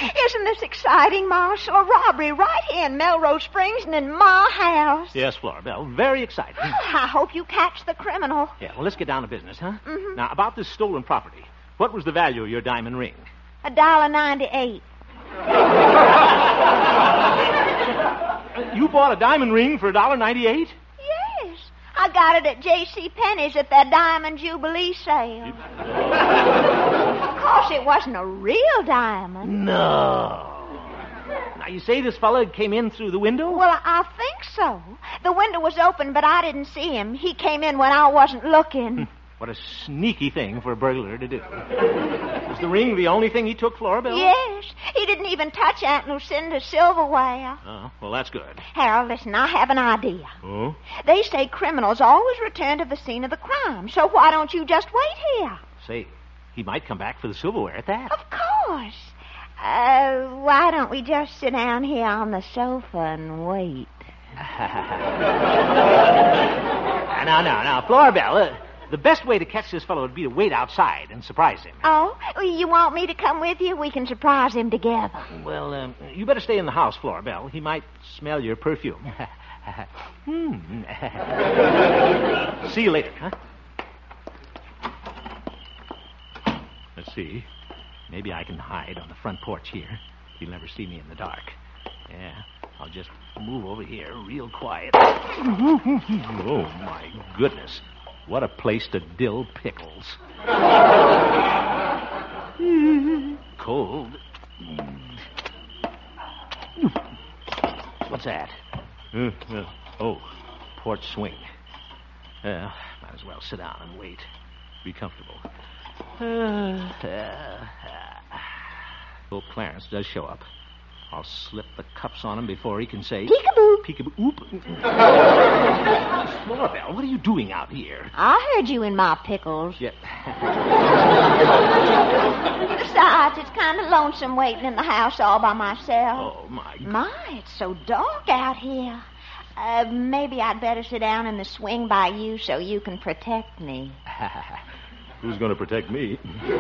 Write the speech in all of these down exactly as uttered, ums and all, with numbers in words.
Isn't this exciting, Marshal? A robbery right here in Melrose Springs and in my house. Yes, Florabelle, very exciting. I hope you catch the criminal. Yeah, well, let's get down to business, huh? Mm-hmm. Now, about this stolen property, what was the value of your diamond ring? A dollar ninety-eight. You bought a diamond ring for a dollar ninety-eight? Yes. I got it at J C. Penney's at their Diamond Jubilee sale. Of course, it wasn't a real diamond. No. Now, you say this fella came in through the window? Well, I think so. The window was open, but I didn't see him. He came in when I wasn't looking. What a sneaky thing for a burglar to do. Was the ring the only thing he took, Florabelle? Yes. He didn't even touch Aunt Lucinda's silverware. Oh, well, that's good. Harold, listen, I have an idea. Oh? They say criminals always return to the scene of the crime, so why don't you just wait here? Say, he might come back for the silverware at that. Of course. Uh, why don't we just sit down here on the sofa and wait? Now, now, now, Florabelle, uh, the best way to catch this fellow would be to wait outside and surprise him. Oh? You want me to come with you? We can surprise him together. Well, um, you better stay in the house, Florabelle. He might smell your perfume. hmm. See you later, huh? Let's see. Maybe I can hide on the front porch here. He'll never see me in the dark. Yeah, I'll just move over here real quiet. Oh, my goodness. What a place to dill pickles. Cold. What's that? Uh, uh, oh, porch swing. Uh, might as well sit down and wait. Be comfortable. Uh, uh, Old Clarence does show up. I'll slip the cuffs on him before he can say... Peekaboo. Peekaboo. Oop. Florabelle, what are you doing out here? I heard you in my pickles. Yeah. Besides, it's kind of lonesome waiting in the house all by myself. Oh, my... My, it's so dark out here. Uh, maybe I'd better sit down in the swing by you so you can protect me. Who's going to protect me?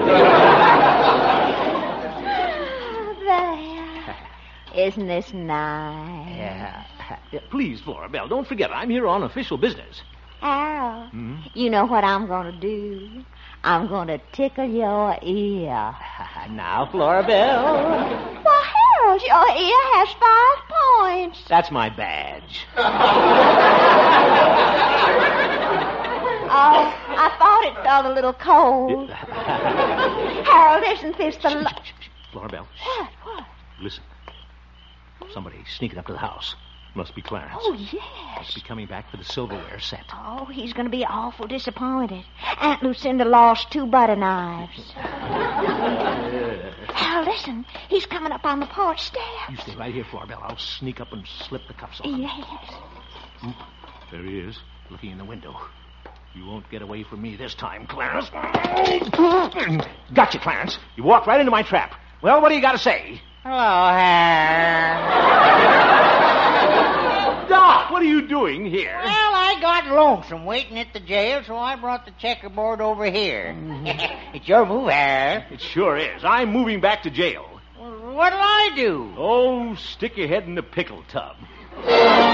There. Isn't this nice? Yeah. Yeah. Please, Florabelle, don't forget, I'm here on official business. Harold, Hmm? you know what I'm going to do? I'm going to tickle your ear. Now, Florabelle. Why, Harold, your ear has five points. That's my badge. Oh, I thought it felt a little cold. Harold, isn't this the... Lo- Florabelle. what? What? Listen. Somebody sneaking up to the house. Must be Clarence. Oh, Must yes. be coming back for the silverware set. Oh, he's going to be awful disappointed. Aunt Lucinda lost two butter knives. Harold, listen. He's coming up on the porch stairs. You stay right here, Florabelle. I'll sneak up and slip the cuffs on him. Yes. Oop, there he is, looking in the window. You won't get away from me this time, Clarence. Gotcha, Clarence. You walked right into my trap. Well, what do you got to say? Hello, Harold. Doc, what are you doing here? Well, I got lonesome waiting at the jail, so I brought the checkerboard over here. It's your move, Harold. It sure is. I'm moving back to jail. Well, what'll I do? Oh, stick your head in the pickle tub.